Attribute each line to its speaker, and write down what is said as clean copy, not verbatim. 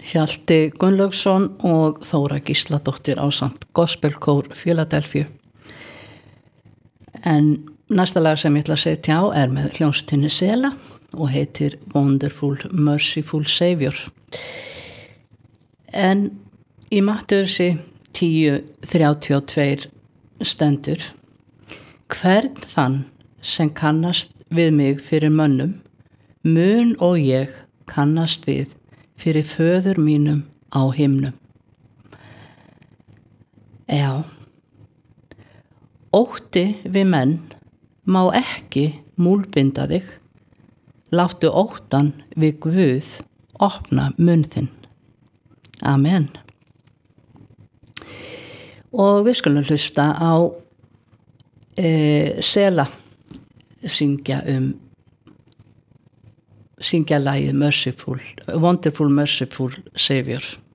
Speaker 1: Hjalti Gunnlaugsson og Þóra Gísladóttir ásamt Gospelkór Philadelphia. En næsta lag sem ég ætla að setja á með hljómsveitinni Sela og heitir Wonderful Merciful Savior. En í Mattheusi 10:32 stendur: Hvern þann sem kannast við mig fyrir mönnum, mun og ég kannast við fyrir föður mínum á himnum. Já, ótti við menn má ekki múlbinda þig, láttu óttan við Guð opna munn þinn. Amen. Og við skulum hlusta á Sela syngja lagið Wonderful Merciful Savior.